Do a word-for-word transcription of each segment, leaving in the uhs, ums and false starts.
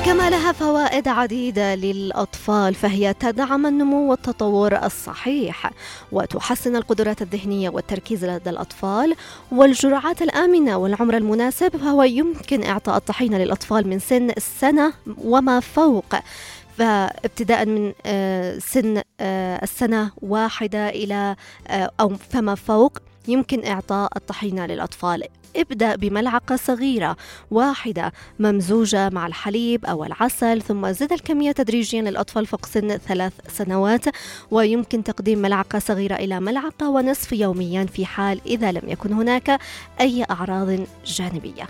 كما لها فوائد عديدة للأطفال، فهي تدعم النمو والتطور الصحيح، وتحسن القدرات الذهنية والتركيز لدى الأطفال. والجرعات الآمنة والعمر المناسب، فهو يمكن إعطاء الطحينة للأطفال من سن السنة وما فوق، فابتداء من سن السنة واحدة إلى أو فما فوق يمكن إعطاء الطحينة للأطفال. ابدأ بملعقة صغيرة واحدة ممزوجة مع الحليب أو العسل، ثم زد الكمية تدريجيا للأطفال فوق سن ثلاث سنوات، ويمكن تقديم ملعقة صغيرة إلى ملعقة ونصف يوميا في حال إذا لم يكن هناك أي أعراض جانبية.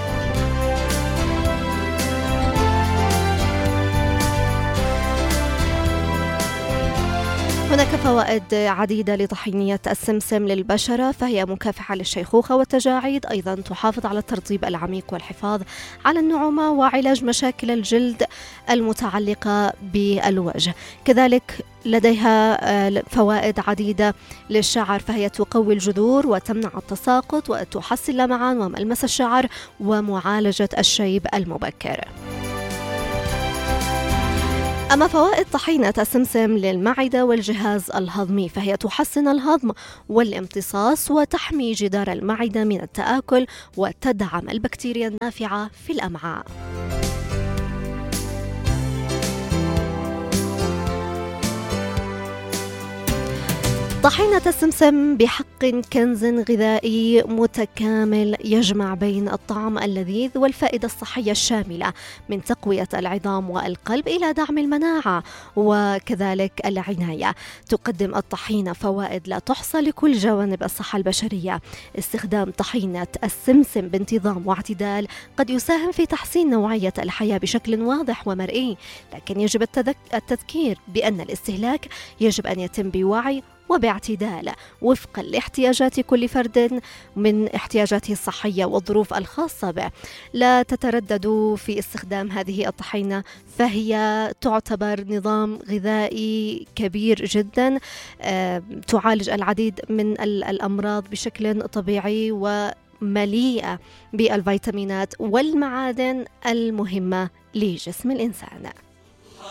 هناك فوائد عديدة لطحينية السمسم للبشرة، فهي مكافحة للشيخوخة والتجاعيد، أيضا تحافظ على الترطيب العميق والحفاظ على النعومة وعلاج مشاكل الجلد المتعلقة بالوجه. كذلك لديها فوائد عديدة للشعر، فهي تقوي الجذور وتمنع التساقط وتحسن لمعان وملمس الشعر ومعالجة الشيب المبكر. أما فوائد طحينة السمسم للمعدة والجهاز الهضمي، فهي تحسن الهضم والامتصاص وتحمي جدار المعدة من التآكل وتدعم البكتيريا النافعة في الأمعاء. طحينة السمسم بحق كنز غذائي متكامل يجمع بين الطعم اللذيذ والفائدة الصحية الشاملة، من تقوية العظام والقلب إلى دعم المناعة وكذلك العناية. تقدم الطحينة فوائد لا تحصى لكل جوانب الصحة البشرية. استخدام طحينة السمسم بانتظام واعتدال قد يساهم في تحسين نوعية الحياة بشكل واضح ومرئي، لكن يجب التذكير بأن الاستهلاك يجب أن يتم بوعي وباعتدال وفقا لاحتياجات كل فرد من احتياجاته الصحية والظروف الخاصة به. لا تترددوا في استخدام هذه الطحينة، فهي تعتبر نظام غذائي كبير جدا، تعالج العديد من الأمراض بشكل طبيعي ومليئة بالفيتامينات والمعادن المهمة لجسم الإنسان.